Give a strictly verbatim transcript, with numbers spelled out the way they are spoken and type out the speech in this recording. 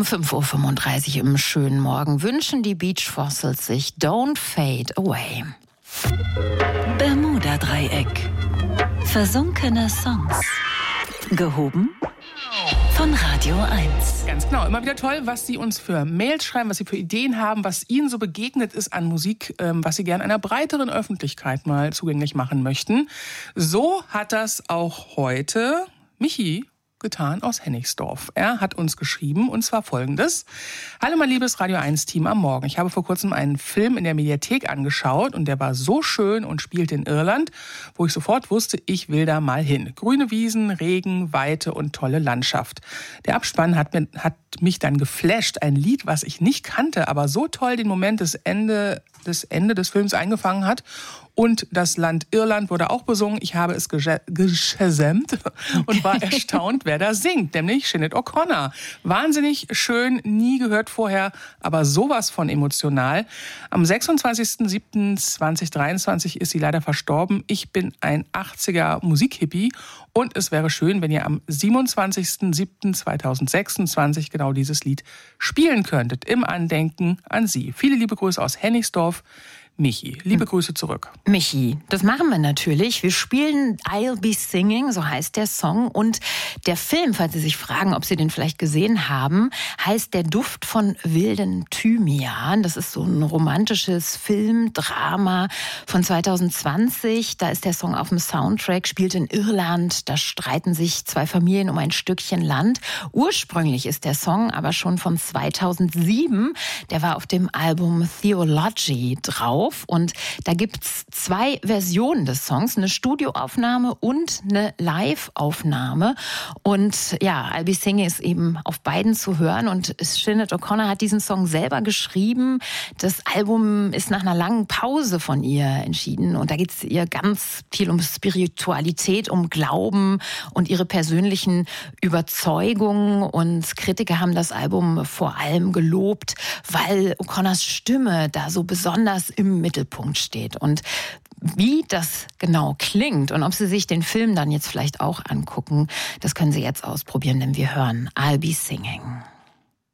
Um fünf Uhr fünfunddreißig im schönen Morgen wünschen die Beach Fossils sich Don't Fade Away. Bermuda-Dreieck. Versunkene Songs. Gehoben von Radio eins. Ganz genau, immer wieder toll, was Sie uns für Mails schreiben, was Sie für Ideen haben, was Ihnen so begegnet ist an Musik, ähm, was Sie gerne einer breiteren Öffentlichkeit mal zugänglich machen möchten. So hat das auch heute Michi getan aus Hennigsdorf. Er hat uns geschrieben, und zwar Folgendes. Hallo mein liebes Radio eins Team am Morgen. Ich habe vor kurzem einen Film in der Mediathek angeschaut und der war so schön und spielte in Irland, wo ich sofort wusste, ich will da mal hin. Grüne Wiesen, Regen, Weite und tolle Landschaft. Der Abspann hat, mir, hat mich dann geflasht. Ein Lied, was ich nicht kannte, aber so toll den Moment des Ende, des Ende des Films eingefangen hat. Und das Land Irland wurde auch besungen. Ich habe es geschesämt und war erstaunt, wer da singt, nämlich Sinead O'Connor. Wahnsinnig schön, nie gehört vorher, aber sowas von emotional. Am sechsundzwanzigsten siebten zweitausenddreiundzwanzig ist sie leider verstorben. Ich bin ein achtziger Musikhippie und es wäre schön, wenn ihr am siebenundzwanzigsten siebten zweitausendsechsundzwanzig genau dieses Lied spielen könntet, im Andenken an sie. Viele liebe Grüße aus Hennigsdorf. Michi, liebe Grüße zurück. Michi, das machen wir natürlich. Wir spielen I'll Be Singing, so heißt der Song. Und der Film, falls Sie sich fragen, ob Sie den vielleicht gesehen haben, heißt Der Duft von wilden Thymian. Das ist so ein romantisches Filmdrama von zweitausendzwanzig. Da ist der Song auf dem Soundtrack, spielt in Irland. Da streiten sich zwei Familien um ein Stückchen Land. Ursprünglich ist der Song aber schon von zweitausendsieben. Der war auf dem Album Theology drauf. Und da gibt's zwei Versionen des Songs, eine Studioaufnahme und eine Live-Aufnahme. Und ja, I'll Be Singing ist eben auf beiden zu hören. Und Sinead O'Connor hat diesen Song selber geschrieben. Das Album ist nach einer langen Pause von ihr entschieden. Und da geht's ihr ganz viel um Spiritualität, um Glauben und ihre persönlichen Überzeugungen. Und Kritiker haben das Album vor allem gelobt, weil O'Connors Stimme da so besonders im Mittelpunkt steht. Und wie das genau klingt und ob Sie sich den Film dann jetzt vielleicht auch angucken, das können Sie jetzt ausprobieren, denn wir hören I'll Be Singing.